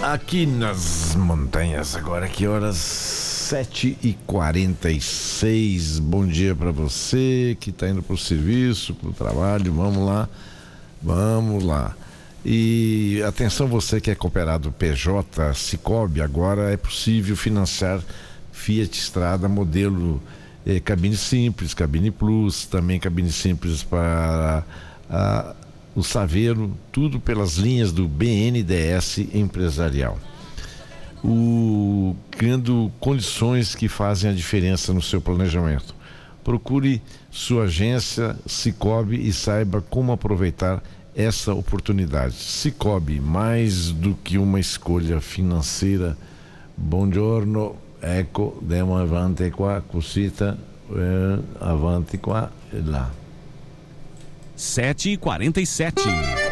Aqui nas montanhas, agora que horas? 7h46. Bom dia para você que está indo para o serviço, para o trabalho. Vamos lá. E atenção, você que é cooperado PJ Sicoob, agora é possível financiar Fiat Strada modelo cabine simples, cabine plus, também cabine simples para o Saveiro, tudo pelas linhas do BNDES Empresarial. Criando condições que fazem a diferença no seu planejamento. Procure sua agência Sicoob e saiba como aproveitar essa oportunidade. Sicoob, mais do que uma escolha financeira. Buongiorno, ecco, andiamo avanti qua, cosita, avanti qua e là. 7h47.